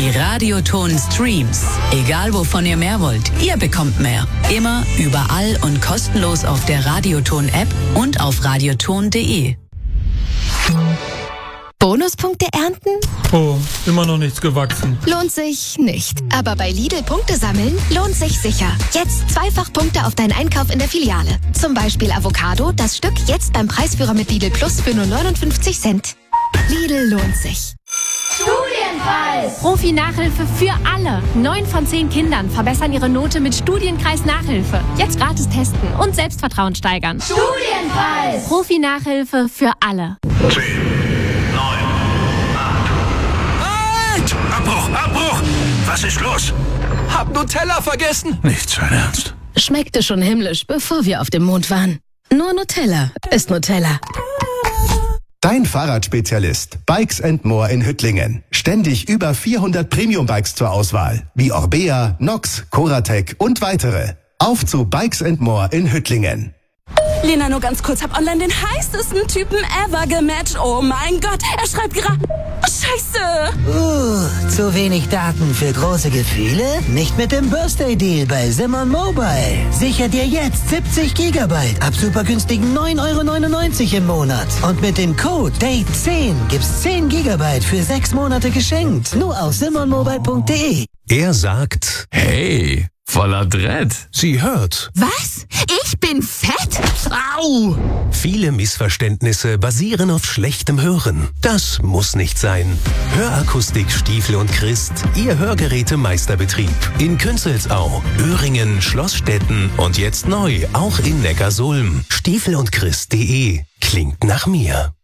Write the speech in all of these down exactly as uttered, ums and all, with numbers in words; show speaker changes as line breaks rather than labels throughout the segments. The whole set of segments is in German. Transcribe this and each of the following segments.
Die Radioton-Streams. Egal wovon ihr mehr wollt, ihr bekommt mehr. Immer, überall und kostenlos auf der Radioton-App und auf radioton punkt de.
Bonuspunkte ernten?
Oh, immer noch nichts gewachsen.
Lohnt sich nicht. Aber bei Lidl Punkte sammeln lohnt sich sicher. Jetzt zweifach Punkte auf deinen Einkauf in der Filiale. Zum Beispiel Avocado, das Stück jetzt beim Preisführer mit Lidl Plus für nur neunundfünfzig Cent. Lidl lohnt sich.
Studienpreis! Profi-Nachhilfe für alle. Neun von zehn Kindern verbessern ihre Note mit Studienkreis-Nachhilfe. Jetzt gratis testen und Selbstvertrauen steigern. Studienpreis! Profi-Nachhilfe für alle.
zehn, neun, acht. Halt! Abbruch, Abbruch! Was ist los?
Hab Nutella vergessen.
Nicht sein Ernst.
Schmeckte schon himmlisch, bevor wir auf dem Mond waren. Nur Nutella ist Nutella.
Dein Fahrradspezialist Bikes and More in Hüttlingen. Ständig über vierhundert Premium-Bikes zur Auswahl, wie Orbea, Nox, Coratec und weitere. Auf zu Bikes and More in Hüttlingen.
Lena, nur ganz kurz, hab online den heißesten Typen ever gematcht. Oh mein Gott, er schreibt gerade... Scheiße!
Uh, zu wenig Daten für große Gefühle? Nicht mit dem Birthday-Deal bei Simon Mobile. Sicher dir jetzt siebzig Gigabyte ab super günstigen neun Euro neunundneunzig im Monat. Und mit dem Code Date zehn gibt's zehn Gigabyte für sechs Monate geschenkt. Nur auf simon mobile punkt de.
Er sagt, hey, voller Dread. Sie hört.
Was? Ich bin fett?
Au! Viele Missverständnisse basieren auf schlechtem Hören. Das muss nicht sein. Hörakustik Stiefel und Christ, Ihr Hörgerätemeisterbetrieb. In Künzelsau, Öhringen, Schlossstetten und jetzt neu auch in Neckarsulm. Stiefel und Christ punkt de. Klingt nach mir.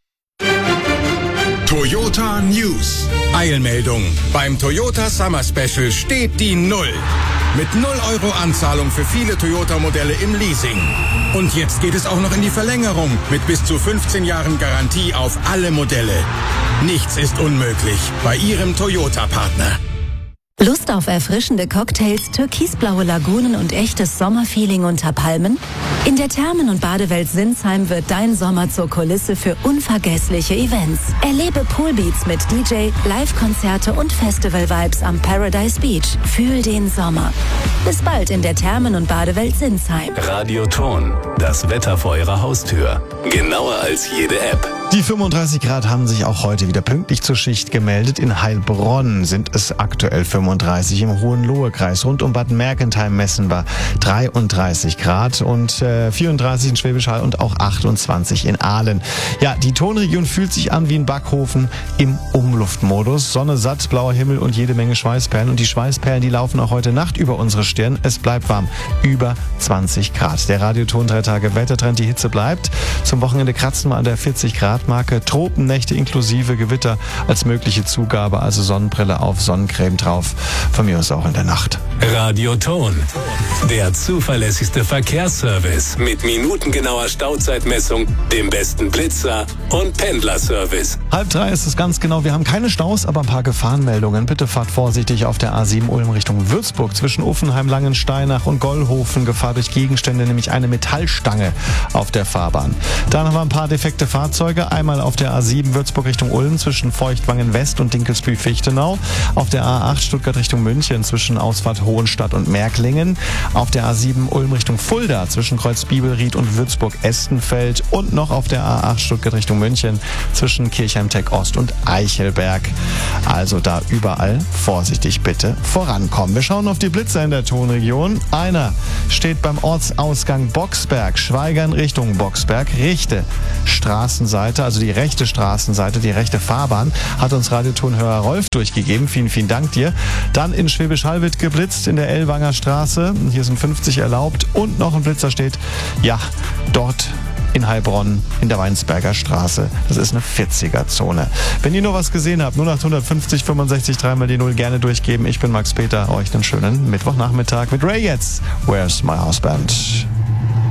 Toyota News. Eilmeldung. Beim Toyota Summer Special steht die Null. Mit null Euro Anzahlung für viele Toyota-Modelle im Leasing. Und jetzt geht es auch noch in die Verlängerung mit bis zu fünfzehn Jahren Garantie auf alle Modelle. Nichts ist unmöglich bei Ihrem Toyota-Partner.
Lust auf erfrischende Cocktails, türkisblaue Lagunen und echtes Sommerfeeling unter Palmen? In der Thermen- und Badewelt Sinsheim wird dein Sommer zur Kulisse für unvergessliche Events. Erlebe Poolbeats mit D J, Live-Konzerte und Festival-Vibes am Paradise Beach. Fühl den Sommer. Bis bald in der Thermen- und Badewelt Sinsheim.
Radioton, das Wetter vor Ihrer Haustür. Genauer als jede App.
Die fünfunddreißig Grad haben sich auch heute wieder pünktlich zur Schicht gemeldet. In Heilbronn sind es aktuell fünfunddreißig, im Hohenlohe-Kreis. Rund um Bad Mergentheim messen wir dreiunddreißig Grad und äh, vierunddreißig in Schwäbisch Hall und auch achtundzwanzig in Aalen. Ja, die Tonregion fühlt sich an wie ein Backofen im Umluftmodus. Sonne, satt, blauer Himmel und jede Menge Schweißperlen. Und die Schweißperlen, die laufen auch heute Nacht über unsere Stirn. Es bleibt warm, über zwanzig Grad. Der Radioton drei Tage Wettertrend, die Hitze bleibt. Zum Wochenende kratzen wir an der vierzig Grad Marke, Tropennächte inklusive Gewitter als mögliche Zugabe, also Sonnenbrille auf, Sonnencreme drauf. Von mir aus auch in der Nacht.
Radioton, der zuverlässigste Verkehrsservice mit minutengenauer Stauzeitmessung, dem besten Blitzer und Pendlerservice.
Halb drei ist es ganz genau. Wir haben keine Staus, aber ein paar Gefahrenmeldungen. Bitte fahrt vorsichtig auf der A sieben Ulm Richtung Würzburg zwischen Uffenheim, Langensteinach und Gollhofen. Gefahr durch Gegenstände, nämlich eine Metallstange auf der Fahrbahn. Dann haben wir ein paar defekte Fahrzeuge. Einmal auf der A sieben Würzburg Richtung Ulm zwischen Feuchtwangen West und Dinkelsbühl-Fichtenau. Auf der A acht Stuttgart Richtung München zwischen Ausfahrt Hohenstadt und Märklingen. Auf der A sieben Ulm Richtung Fulda zwischen Kreuzbibelried und Würzburg-Estenfeld. Und noch auf der A acht Stuttgart Richtung München zwischen Kirchheim-Tech Ost und Eichelberg. Also da überall vorsichtig bitte vorankommen. Wir schauen auf die Blitzer in der Tonregion. Einer steht beim Ortsausgang Boxberg, Schweigern Richtung Boxberg. Rechte Straßenseite, also die rechte Straßenseite, die rechte Fahrbahn, hat uns Radiotonhörer Rolf durchgegeben. Vielen, vielen Dank dir. Dann in Schwäbisch Hall wird geblitzt in der Ellwanger Straße. Hier sind fünfzig erlaubt und noch ein Blitzer steht, ja, dort in Heilbronn in der Weinsberger Straße. Das ist eine vierziger-Zone. Wenn ihr nur was gesehen habt, null acht fünfzig fünfundsechzig drei mal die Null gerne durchgeben. Ich bin Max Peter. Euch einen schönen Mittwochnachmittag mit Ray jetzt. Where's my husband?